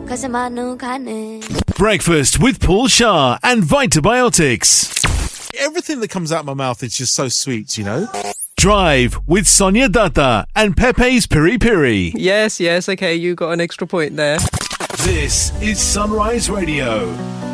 kasama kanin. Breakfast with Paul Shah and Vitabiotics. Everything that comes out of my mouth is just so sweet, you know? Drive with Sonia Datta and Pepe's Piri Piri. Yes, okay, you got an extra point there. This is Sunrise Radio.